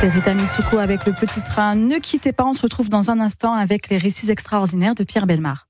C'est Rita Mitsuko avec le petit train. Ne quittez pas, on se retrouve dans un instant avec les récits extraordinaires de Pierre Bellemare.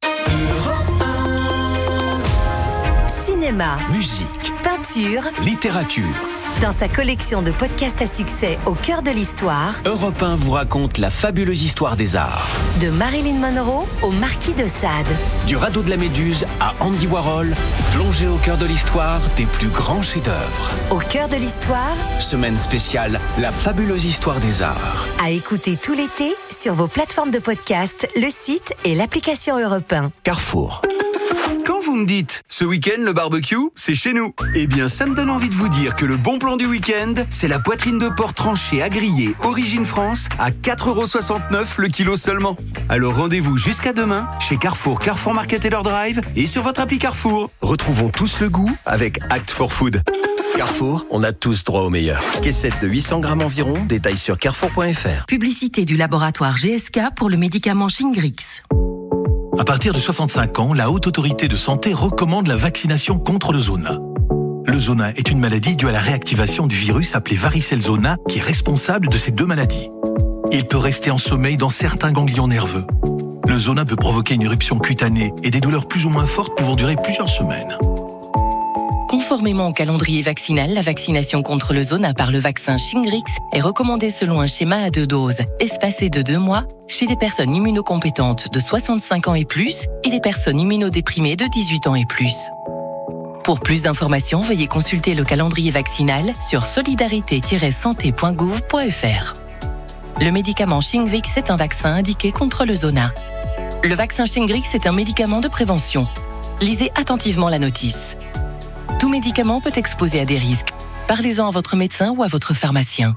Cinéma, Musique, peinture, littérature. dans sa collection de podcasts à succès au cœur de l'histoire, Europe 1 vous raconte la fabuleuse histoire des arts. de Marilyn Monroe au Marquis de Sade. Du radeau de la Méduse à Andy Warhol, plongez au cœur de l'histoire des plus grands chefs-d'œuvre. Au cœur de l'histoire, Semaine spéciale, la fabuleuse histoire des arts. à écouter tout l'été sur vos plateformes de podcast, le site et l'application Europe 1. Carrefour. Quand vous me dites « ce week-end, le barbecue, c'est chez nous », eh bien, ça me donne envie de vous dire que le bon plan du week-end, c'est la poitrine de porc tranchée à griller Origine France à 4,69€ le kilo seulement. Alors rendez-vous jusqu'à demain chez Carrefour, Carrefour Market et leur drive et sur votre appli Carrefour. Retrouvons tous le goût avec Act for Food. Carrefour, on a tous droit au meilleur. Caissette de 800 grammes environ, détails sur carrefour.fr. Publicité du laboratoire GSK pour le médicament Shingrix. À partir de 65 ans, la Haute Autorité de Santé recommande la vaccination contre le zona. Le zona est une maladie due à la réactivation du virus appelé varicelle zona qui est responsable de ces deux maladies. Il peut rester en sommeil dans certains ganglions nerveux. Le zona peut provoquer une éruption cutanée et des douleurs plus ou moins fortes pouvant durer plusieurs semaines. Conformément au calendrier vaccinal, la vaccination contre le zona par le vaccin Shingrix est recommandée selon un schéma à 2 doses, espacé de 2 mois, chez des personnes immunocompétentes de 65 ans et plus et des personnes immunodéprimées de 18 ans et plus. Pour plus d'informations, veuillez consulter le calendrier vaccinal sur solidarité-santé.gouv.fr. Le médicament Shingrix est un vaccin indiqué contre le zona. Le vaccin Shingrix est un médicament de prévention. Lisez attentivement la notice. Tout médicament peut exposer à des risques. Parlez-en à votre médecin ou à votre pharmacien.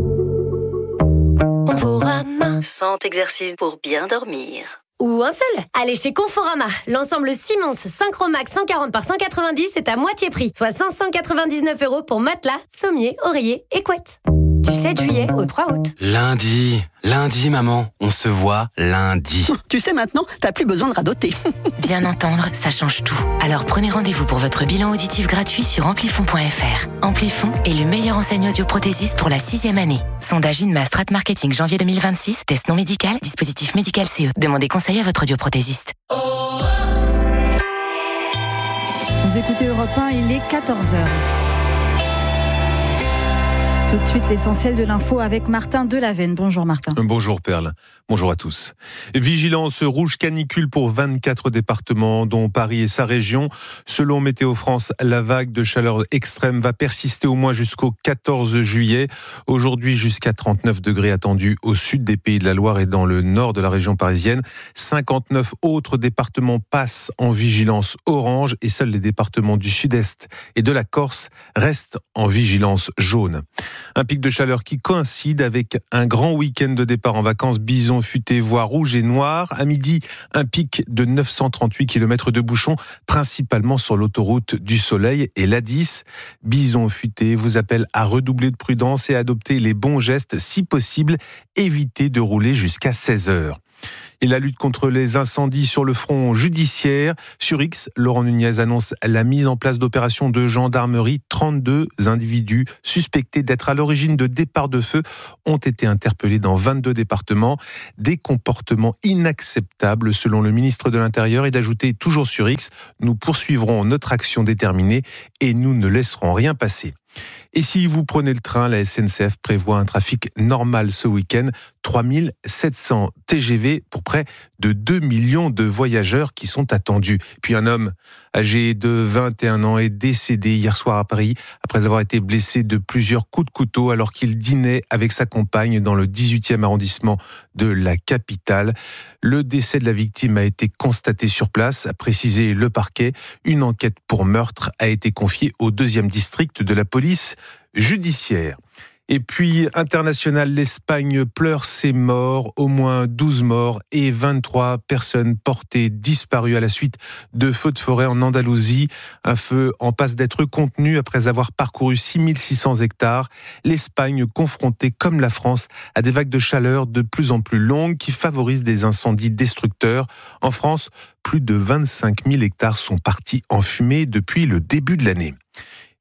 Conforama, 100 exercices pour bien dormir. Ou un seul. Allez chez Conforama. L'ensemble Simons Synchromax 140 par 190 est à moitié prix, soit 599€ pour matelas, sommier, oreiller et couette. Du 7 juillet au 3 août. Lundi, maman, on se voit lundi. Tu sais maintenant, t'as plus besoin de radoter. Bien entendre, ça change tout. Alors prenez rendez-vous pour votre bilan auditif gratuit sur amplifon.fr. Amplifon est le meilleur enseigne audioprothésiste pour la 6e année. Sondage INMA Strat Marketing janvier 2026, test non médical, dispositif médical CE. Demandez conseil à votre audioprothésiste. Vous écoutez Europe 1, il est 14h. Tout de suite, l'essentiel de l'info avec Martin Delavenne. Bonjour Martin. Bonjour Perle, bonjour à tous. Vigilance rouge canicule pour 24 départements, dont Paris et sa région. Selon Météo France, la vague de chaleur extrême va persister au moins jusqu'au 14 juillet. Aujourd'hui, jusqu'à 39 degrés attendus au sud des Pays de la Loire et dans le nord de la région parisienne. 59 autres départements passent en vigilance orange et seuls les départements du sud-est et de la Corse restent en vigilance jaune. Un pic de chaleur qui coïncide avec un grand week-end de départ en vacances bison futé, voie rouge et noire. À midi, un pic de 938 km de bouchons, principalement sur l'autoroute du Soleil et l'A10. Bison futé vous appelle à redoubler de prudence et à adopter les bons gestes. Si possible, évitez de rouler jusqu'à 16 heures. Et la lutte contre les incendies sur le front judiciaire. Sur X, Laurent Nunez annonce la mise en place d'opérations de gendarmerie. 32 individus suspectés d'être à l'origine de départs de feu ont été interpellés dans 22 départements. Des comportements inacceptables selon le ministre de l'Intérieur et d'ajouter toujours sur X, nous poursuivrons notre action déterminée et nous ne laisserons rien passer. Et si vous prenez le train, la SNCF prévoit un trafic normal ce week-end. 3700 TGV pour près de 2 millions de voyageurs qui sont attendus. Puis un homme âgé de 21 ans est décédé hier soir à Paris après avoir été blessé de plusieurs coups de couteau alors qu'il dînait avec sa compagne dans le 18e arrondissement de la capitale. Le décès de la victime a été constaté sur place, a précisé le parquet. Une enquête pour meurtre a été confiée au 2e district de la police judiciaire. Et puis, international, l'Espagne pleure ses morts, au moins 12 morts et 23 personnes portées disparues à la suite de feux de forêt en Andalousie. Un feu en passe d'être contenu après avoir parcouru 6600 hectares. L'Espagne confrontée, comme la France, à des vagues de chaleur de plus en plus longues qui favorisent des incendies destructeurs. En France, plus de 25 000 hectares sont partis en fumée depuis le début de l'année.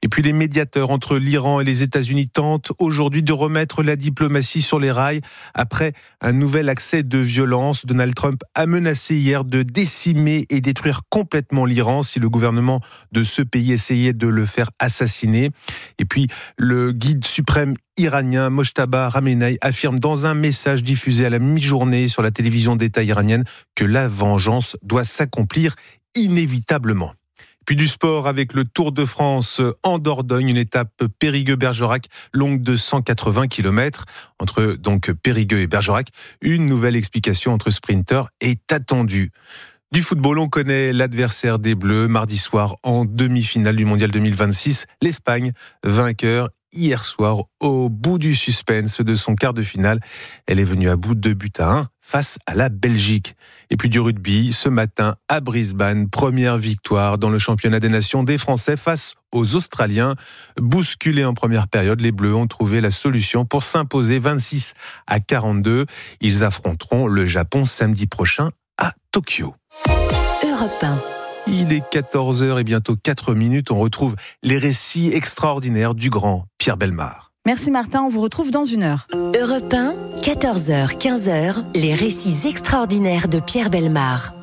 Et puis les médiateurs entre l'Iran et les États-Unis tentent aujourd'hui de remettre la diplomatie sur les rails après un nouvel accès de violence. Donald Trump a menacé hier de décimer et détruire complètement l'Iran si le gouvernement de ce pays essayait de le faire assassiner. Et puis le guide suprême iranien Mojtaba Khamenei affirme dans un message diffusé à la mi-journée sur la télévision d'État iranienne que la vengeance doit s'accomplir inévitablement. Puis du sport avec le Tour de France en Dordogne, une étape Périgueux-Bergerac longue de 180 km. Entre donc Périgueux et Bergerac, une nouvelle explication entre sprinteurs est attendue. Du football, on connaît l'adversaire des Bleus. Mardi soir, en demi-finale du Mondial 2026, l'Espagne, vainqueur hier soir au bout du suspense de son quart de finale. Elle est venue à bout de 2-1 face à la Belgique. Et puis du rugby, ce matin à Brisbane, première victoire dans le championnat des nations des Français face aux Australiens. Bousculés en première période, les Bleus ont trouvé la solution pour s'imposer 26-42. Ils affronteront le Japon samedi prochain à Tokyo. Europe 1. Il est 14h et bientôt 4 minutes. On retrouve les récits extraordinaires du grand Pierre Bellemare. Merci Martin, on vous retrouve dans une heure. Europe 1, 14h, 15h, les récits extraordinaires de Pierre Bellemare.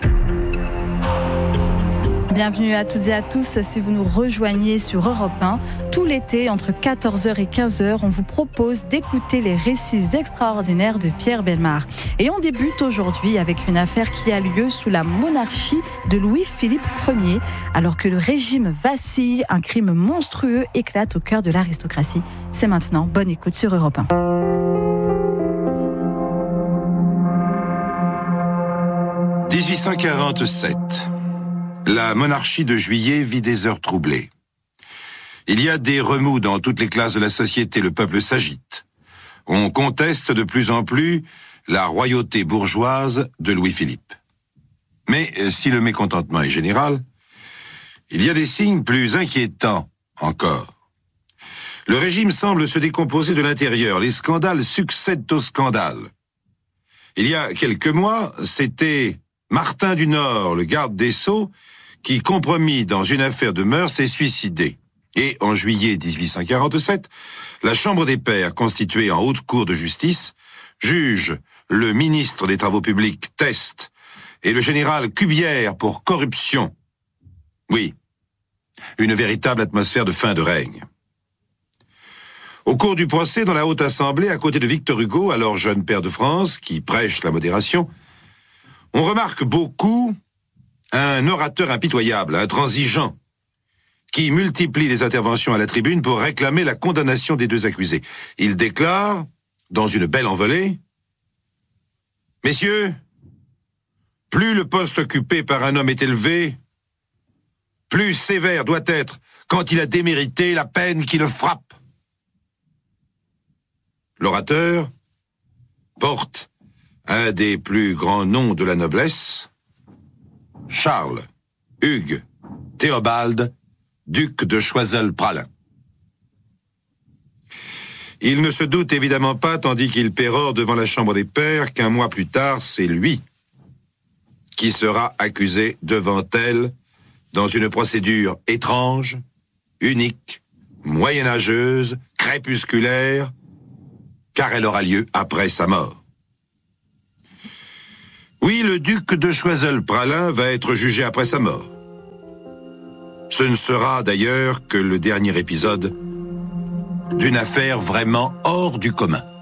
Bienvenue à toutes et à tous si vous nous rejoignez sur Europe 1. Tout l'été, entre 14h et 15h, on vous propose d'écouter les récits extraordinaires de Pierre Bellemare. Et on débute aujourd'hui avec une affaire qui a lieu sous la monarchie de Louis-Philippe Ier. Alors que le régime vacille, un crime monstrueux éclate au cœur de l'aristocratie. C'est maintenant, bonne écoute sur Europe 1. « 1847. La monarchie de Juillet vit des heures troublées. Il y a des remous dans toutes les classes de la société, le peuple s'agite. On conteste de plus en plus la royauté bourgeoise de Louis-Philippe. Mais si le mécontentement est général, il y a des signes plus inquiétants encore. Le régime semble se décomposer de l'intérieur, les scandales succèdent aux scandales. Il y a quelques mois, c'était Martin du Nord, le garde des Sceaux, qui, compromis dans une affaire de mœurs, s'est suicidé. Et en juillet 1847, la Chambre des Pairs, constituée en haute cour de justice, juge le ministre des Travaux publics, Teste, et le général Cubière pour corruption. Oui, une véritable atmosphère de fin de règne. Au cours du procès dans la Haute Assemblée, à côté de Victor Hugo, alors jeune pair de France, qui prêche la modération, on remarque beaucoup un orateur impitoyable, intransigeant, qui multiplie les interventions à la tribune pour réclamer la condamnation des deux accusés. Il déclare, dans une belle envolée, « Messieurs, plus le poste occupé par un homme est élevé, plus sévère doit être, quand il a démérité, la peine qui le frappe. » L'orateur porte un des plus grands noms de la noblesse, Charles, Hugues, Théobald, duc de Choiseul-Praslin. Il ne se doute évidemment pas, tandis qu'il pérore devant la Chambre des Pairs, qu'un mois plus tard, c'est lui qui sera accusé devant elle dans une procédure étrange, unique, moyenâgeuse, crépusculaire, car elle aura lieu après sa mort. Oui, le duc de Choiseul-Praslin va être jugé après sa mort. Ce ne sera d'ailleurs que le dernier épisode d'une affaire vraiment hors du commun.